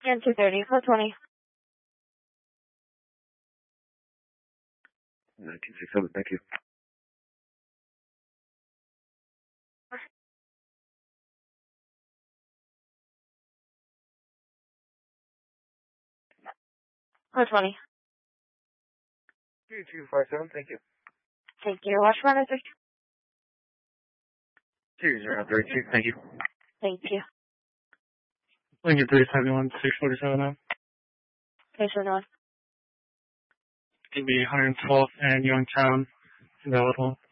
And 230, 420. 1967, thank you. $420. 2257, thank you. Thank you. Watch manager. 2032, thank you. Thank you. Lincoln 371, 647 now. Okay, so no. It'd be 112th and Youngtown available.